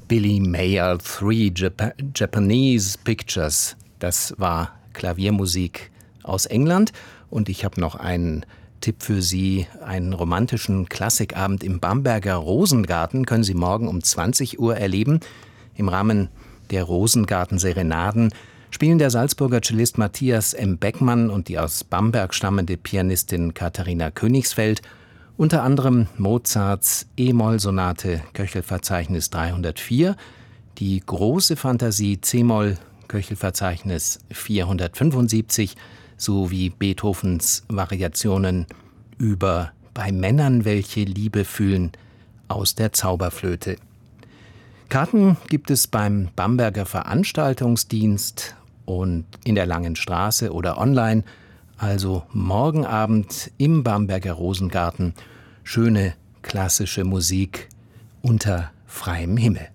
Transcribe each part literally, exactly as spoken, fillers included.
Billy Mayer, Three Jap- Japanese Pictures. Das war Klaviermusik aus England. Und ich habe noch einen Tipp für Sie, einen romantischen Klassikabend im Bamberger Rosengarten können Sie morgen um zwanzig Uhr erleben. Im Rahmen der Rosengarten-Serenaden spielen der Salzburger Cellist Matthias M. Beckmann und die aus Bamberg stammende Pianistin Katharina Königsfeld unter anderem Mozarts E-Moll-Sonate Köchelverzeichnis dreihundertvier, die große Fantasie C-Moll Köchelverzeichnis vierhundertfünfundsiebzig sowie Beethovens Variationen über Bei Männern, welche Liebe fühlen aus der Zauberflöte. Karten gibt es beim Bamberger Veranstaltungsdienst und in der Langen Straße oder online. Also morgen Abend im Bamberger Rosengarten schöne klassische Musik unter freiem Himmel.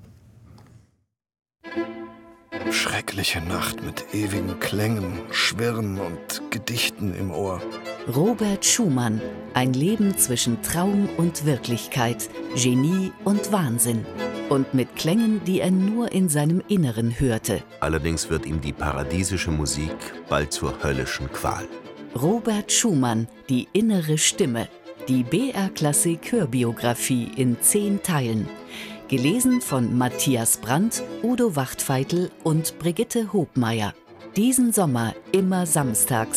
Schreckliche Nacht mit ewigen Klängen, Schwirren und Gedichten im Ohr. Robert Schumann, ein Leben zwischen Traum und Wirklichkeit, Genie und Wahnsinn. Und mit Klängen, die er nur in seinem Inneren hörte. Allerdings wird ihm die paradiesische Musik bald zur höllischen Qual. Robert Schumann, die innere Stimme. Die B R-Klassik-Hörbiografie in zehn Teilen. Gelesen von Matthias Brandt, Udo Wachtfeitel und Brigitte Hobmeier. Diesen Sommer immer samstags